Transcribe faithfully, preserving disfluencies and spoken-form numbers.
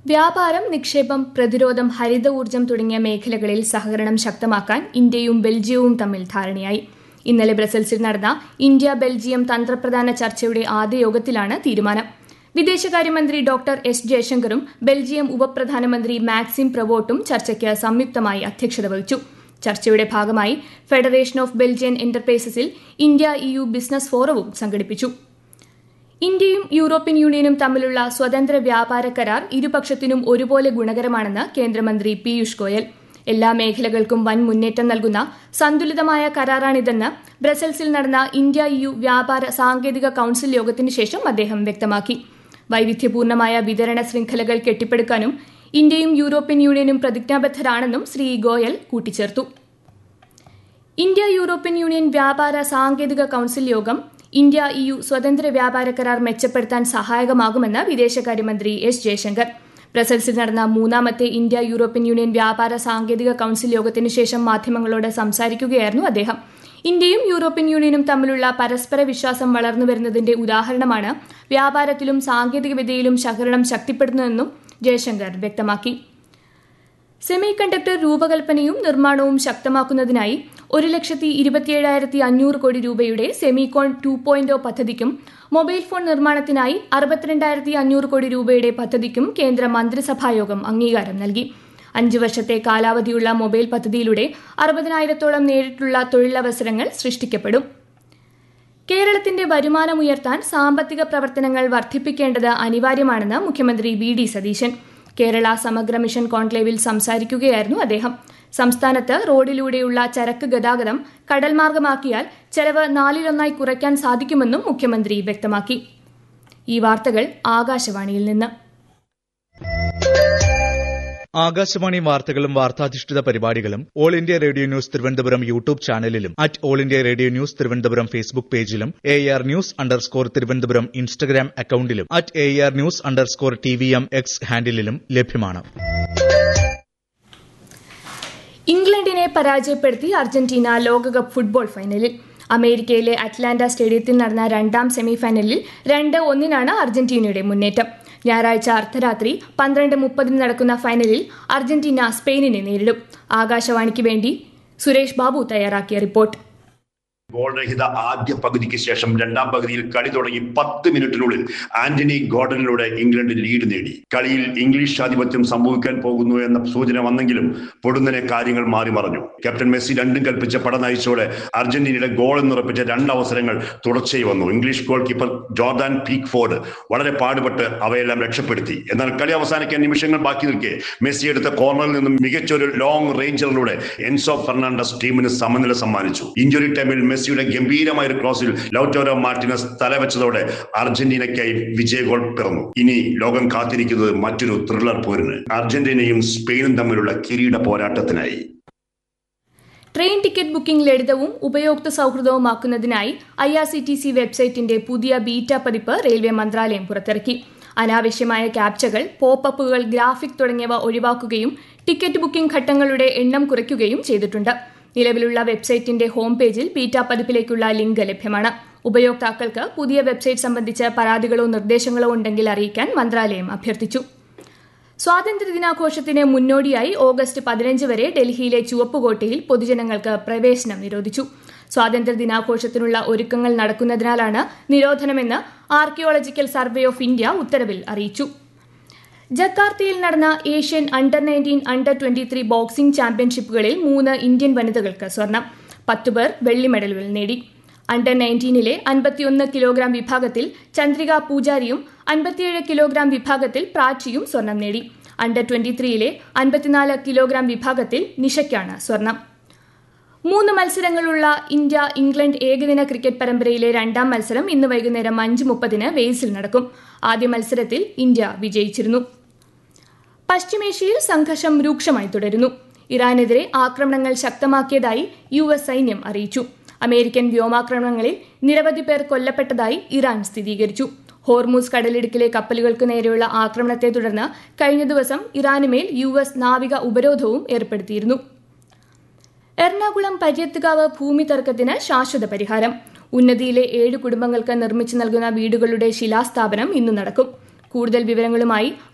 വ്യാപാരം, നിക്ഷേപം, പ്രതിരോധം, ഹരിത ഊർജ്ജം തുടങ്ങിയ മേഖലകളിൽ സഹകരണം ശക്തമാക്കാൻ ഇന്ത്യയും ബെൽജിയവും തമ്മിൽ ധാരണയായി. ഇന്നലെ ബ്രസൽസിൽ നടന്ന ഇന്ത്യ ബെൽജിയം തന്ത്രപ്രധാന ചർച്ചയുടെ ആദ്യ യോഗത്തിലാണ് തീരുമാനം. വിദേശകാര്യമന്ത്രി ഡോക്ടർ എസ് ജയശങ്കറും ബെൽജിയം ഉപപ്രധാനമന്ത്രി മാക്സിം പ്രവോട്ടും ചർച്ചയ്ക്ക് സംയുക്തമായി അധ്യക്ഷത വഹിച്ചു. ചർച്ചയുടെ ഭാഗമായി federation of Belgian എന്റർപ്രൈസസിൽ India E U business ഫോറവും സംഘടിപ്പിച്ചു. ഇന്ത്യയും യൂറോപ്യൻ യൂണിയനും തമ്മിലുള്ള സ്വതന്ത്ര വ്യാപാര കരാർ ഇരുപക്ഷത്തിനും ഒരുപോലെ ഗുണകരമാണെന്ന് കേന്ദ്രമന്ത്രി പീയൂഷ് ഗോയൽ. എല്ലാ മേഖലകൾക്കും വൻ മുന്നേറ്റം നൽകുന്ന സന്തുലിതമായ കരാറാണിതെന്ന് ബ്രസൽസിൽ നടന്ന ഇന്ത്യ ഇ യു വ്യാപാര സാങ്കേതിക കൌൺസിൽ യോഗത്തിന് ശേഷം അദ്ദേഹം വ്യക്തമാക്കി. വൈവിധ്യപൂർണമായ വിതരണ ശൃംഖലകൾ കെട്ടിപ്പടുക്കാനും ഇന്ത്യയും യൂറോപ്യൻ യൂണിയനും പ്രതിജ്ഞാബദ്ധരാണെന്നും ശ്രീ ഗോയൽ കൂട്ടിച്ചേർത്തു. ഇന്ത്യ യൂറോപ്യൻ യൂണിയൻ വ്യാപാര സാങ്കേതിക കൌൺസിൽ യോഗം ഇന്ത്യ ഇ യു സ്വതന്ത്ര വ്യാപാര കരാർ മെച്ചപ്പെടുത്താൻ സഹായകമാകുമെന്ന് വിദേശകാര്യമന്ത്രി എസ് ജയശങ്കർ. ബ്രസൽസിൽ നടന്ന മൂന്നാമത്തെ ഇന്ത്യ യൂറോപ്യൻ യൂണിയൻ വ്യാപാര സാങ്കേതിക കൌൺസിൽ യോഗത്തിന് ശേഷം മാധ്യമങ്ങളോട് സംസാരിക്കുകയായിരുന്നു അദ്ദേഹം. ഇന്ത്യയും യൂറോപ്യൻ യൂണിയനും തമ്മിലുള്ള പരസ്പര വിശ്വാസം വളർന്നുവരുന്നതിന്റെ ഉദാഹരണമാണ് വ്യാപാരത്തിലും സാങ്കേതികവിദ്യയിലും സഹകരണം ശക്തിപ്പെടുന്നതെന്നും ജയശങ്കർ വ്യക്തമാക്കി. സെമി കണ്ടക്ടർ രൂപകൽപ്പനയും നിർമ്മാണവും ശക്തമാക്കുന്നതിനായി ഒരു ലക്ഷത്തി ഇരുപത്തിയേഴായിരത്തി അഞ്ഞൂറ് കോടി രൂപയുടെ സെമികോൺ ടു പോയിന്റ് പദ്ധതിക്കും മൊബൈൽ ഫോൺ നിർമ്മാണത്തിനായി അറുപത്തിരണ്ടായിരത്തി അഞ്ഞൂറ് കോടി രൂപയുടെ പദ്ധതിക്കും കേന്ദ്ര മന്ത്രിസഭായോഗം അംഗീകാരം നൽകി. അഞ്ച് വർഷത്തെ കാലാവധിയുള്ള മൊബൈൽ പദ്ധതിയിലൂടെ അറുപതിനായിരത്തോളം നേരിട്ടുള്ള തൊഴിലവസരങ്ങൾ സൃഷ്ടിക്കപ്പെടും. കേരളത്തിന്റെ വരുമാനമുയർത്താൻ സാമ്പത്തിക പ്രവർത്തനങ്ങൾ വർദ്ധിപ്പിക്കേണ്ടത് അനിവാര്യമാണെന്ന് മുഖ്യമന്ത്രി വി ഡി സതീശൻ. കേരള സമഗ്ര മിഷൻ കോൺക്ലേവിൽ സംസാരിക്കുകയായിരുന്നു അദ്ദേഹം. സംസ്ഥാനത്ത് റോഡിലൂടെയുള്ള ചരക്ക് ഗതാഗതം കടൽമാർഗമാക്കിയാൽ ചെലവ് നാലിലൊന്നായി കുറയ്ക്കാൻ സാധിക്കുമെന്നും മുഖ്യമന്ത്രി വ്യക്തമാക്കി. ഈ വാർത്തകൾ ആകാശവാണിയിൽ നിന്ന്. ആകാശവാണി വാർത്തകളും വാർത്താധിഷ്ഠിത പരിപാടികളും all India radio news Thiruvananthapuram YouTube ചാനലിലും at all India radio news Thiruvananthapuram Facebook പേജിലും A R news underscore Thiruvananthapuram Instagram അക്കൌണ്ടിലും at A R news underscore T V M X ഹാൻഡിലും ലഭ്യമാണ്. ഇംഗ്ലണ്ടിനെ പരാജയപ്പെടുത്തി അർജന്റീന ലോകകപ്പ് ഫുട്ബോൾ ഫൈനലിൽ. അമേരിക്കയിലെ അറ്റ്ലാന്റ സ്റ്റേഡിയത്തിൽ നടന്ന രണ്ടാം സെമിഫൈനലിൽ രണ്ട് ഒന്നിനാണ് അർജന്റീനയുടെ മുന്നേറ്റം. ഞായറാഴ്ച അർദ്ധരാത്രി പന്ത്രണ്ട് മുപ്പതിന് നടക്കുന്ന ഫൈനലിൽ അർജന്റീന സ്പെയിനിനെ നേരിടും. ആകാശവാണിക്ക് വേണ്ടി സുരേഷ് ബാബു തയ്യാറാക്കിയ റിപ്പോർട്ട്. ഗോൾരഹിത ആദ്യ പകുതിക്ക് ശേഷം രണ്ടാം പകുതിയിൽ കളി തുടങ്ങി പത്ത് മിനിറ്റിനുള്ളിൽ ആന്റണി ഗോർഡനിലൂടെ ഇംഗ്ലണ്ട് ലീഡ് നേടി. കളിയിൽ ഇംഗ്ലീഷ് ആധിപത്യം സംഭവിക്കാൻ പോകുന്നു എന്ന സൂചന വന്നെങ്കിലും പൊടുന്നനെ കാര്യങ്ങൾ മാറി മറഞ്ഞു. ക്യാപ്റ്റൻ മെസ്സി രണ്ടും കൽപ്പിച്ച പട നയിച്ചോടെ അർജന്റീനയുടെ ഗോൾ എന്നുറപ്പിച്ച രണ്ടവസരങ്ങൾ തുടർച്ചയായി വന്നു. ഇംഗ്ലീഷ് ഗോൾ കീപ്പർ ജോർദാൻ പീക്ക്ഫോർഡ് വളരെ പാടുപെട്ട് അവയെല്ലാം രക്ഷപ്പെടുത്തി. എന്നാൽ കളി അവസാനിക്കാൻ നിമിഷങ്ങൾ ബാക്കി നിൽക്കെ മെസ്സി എടുത്ത കോർണറിൽ നിന്നും മികച്ചൊരു ലോങ് റേഞ്ചറിലൂടെ എൻസോ ഫെർണാണ്ടസ് ടീമിന് സമനില സമ്മാനിച്ചു. ഇഞ്ചുറി ടൈമിൽ മെസ്സിയുടെ ഗംഭീരമായ ഒരു ക്രോസിൽ ലൗറ്റോരോ മാർട്ടിനസ് തലവെച്ചതോടെ അർജന്റീനയ്ക്കായി വിജയ ഗോൾ പിറന്നു. ഇനി ലോകം കാത്തിരിക്കുന്നത് മറ്റൊരു ത്രില്ലർ പോരിന്. അർജന്റീനയും സ്പെയിനും തമ്മിലുള്ള കിരീട പോരാട്ടത്തിനായി. ട്രെയിൻ ടിക്കറ്റ് ബുക്കിംഗ് ലളിതവും ഉപയോക്തൃ സൌഹൃദവുമാക്കുന്നതിനായി I R C T C വെബ്സൈറ്റിന്റെ പുതിയ ബീറ്റ പതിപ്പ് റെയിൽവേ മന്ത്രാലയം പുറത്തിറക്കി. അനാവശ്യമായ ക്യാപ്ചകൾ, പോപ്പപ്പുകൾ, ഗ്രാഫിക് തുടങ്ങിയവ ഒഴിവാക്കുകയും ടിക്കറ്റ് ബുക്കിംഗ് ഘട്ടങ്ങളുടെ എണ്ണം കുറയ്ക്കുകയും ചെയ്തിട്ടുണ്ട്. നിലവിലുള്ള വെബ്സൈറ്റിന്റെ ഹോം പേജിൽ ബീറ്റ പതിപ്പിലേക്കുള്ള ലിങ്ക് ലഭ്യമാണ്. ഉപയോക്താക്കൾക്ക് പുതിയ വെബ്സൈറ്റ് സംബന്ധിച്ച് പരാതികളോ നിർദ്ദേശങ്ങളോ ഉണ്ടെങ്കിൽ അറിയിക്കാൻ മന്ത്രാലയം അഭ്യർത്ഥിച്ചു. സ്വാതന്ത്ര്യദിനാഘോഷത്തിന് മുന്നോടിയായി ഓഗസ്റ്റ് പതിനഞ്ച് വരെ ഡൽഹിയിലെ ചുവപ്പുകോട്ടയിൽ പൊതുജനങ്ങൾക്ക് പ്രവേശനം നിരോധിച്ചു. സ്വാതന്ത്ര്യദിനാഘോഷത്തിനുള്ള ഒരുക്കങ്ങൾ നടക്കുന്നതിനാലാണ് നിരോധനമെന്ന് ആർക്കിയോളജിക്കൽ സർവേ ഓഫ് ഇന്ത്യ ഉത്തരവിൽ അറിയിച്ചു. ജക്കാർത്തയിൽ നടന്ന Asian under nineteen under twenty three boxing ചാമ്പ്യൻഷിപ്പുകളിൽ മൂന്ന് ഇന്ത്യൻ വനിതകൾക്ക് സ്വർണം. പത്തു പേർ വെള്ളി മെഡലുകൾ നേടി. അണ്ടർ നയൻറ്റീനിലെ അൻപത്തിയൊന്ന് കിലോഗ്രാം വിഭാഗത്തിൽ ചന്ദ്രിക പൂജാരിയും അൻപത്തിയേഴ് കിലോഗ്രാം വിഭാഗത്തിൽ പ്രാച്ചിയും സ്വർണം നേടി. അണ്ടർ ട്വന്റി ത്രീയിലെ അൻപത്തിനാല് കിലോഗ്രാം വിഭാഗത്തിൽ നിഷയ്ക്കാണ് സ്വർണം. മൂന്ന് മത്സരങ്ങളുള്ള ഇന്ത്യ ഇംഗ്ലണ്ട് ഏകദിന ക്രിക്കറ്റ് പരമ്പരയിലെ രണ്ടാം മത്സരം ഇന്ന് വൈകുന്നേരം അഞ്ച് മുപ്പതിന് വെയിൽസിൽ നടക്കും. ആദ്യ മത്സരത്തിൽ ഇന്ത്യ വിജയിച്ചിരുന്നു. പശ്ചിമേഷ്യയിൽ സംഘർഷം രൂക്ഷമായി തുടരുന്നു. ഇറാനെതിരെ ആക്രമണങ്ങൾ ശക്തമാക്കിയതായി യു എസ് സൈന്യം അറിയിച്ചു. അമേരിക്കൻ വ്യോമാക്രമണങ്ങളിൽ നിരവധി പേർ കൊല്ലപ്പെട്ടതായി ഇറാൻ സ്ഥിരീകരിച്ചു. ഹോർമൂസ് കടലിടുക്കിലെ കപ്പലുകൾക്ക് നേരെയുള്ള ആക്രമണത്തെ തുടർന്ന് കഴിഞ്ഞ ദിവസം ഇറാനുമേൽ യു എസ് നാവിക ഉപരോധവും ഏർപ്പെടുത്തിയിരുന്നു. എറണാകുളം പര്യത്തുകാവ് ഭൂമി തർക്കത്തിന് ശാശ്വത പരിഹാരം. ഉന്നതിയിലെ ഏഴ് കുടുംബങ്ങൾക്ക് നിർമ്മിച്ചു നൽകുന്ന വീടുകളുടെ ശിലാസ്ഥാപനം ഇന്ന് നടക്കും. കൂടുതൽ വിവരങ്ങളുമായി